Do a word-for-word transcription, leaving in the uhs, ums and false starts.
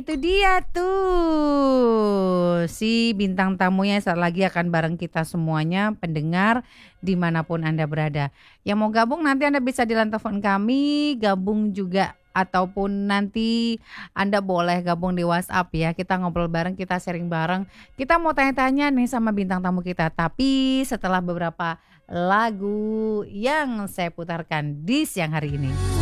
itu dia tuh si bintang tamunya saat lagi akan bareng kita semuanya pendengar dimanapun Anda berada. Yang mau gabung nanti Anda bisa di line telepon kami, gabung juga ataupun nanti Anda boleh gabung di WhatsApp ya. Kita ngobrol bareng, kita sharing bareng. Kita mau tanya-tanya nih sama bintang tamu kita, tapi setelah beberapa lagu yang saya putarkan di siang hari ini.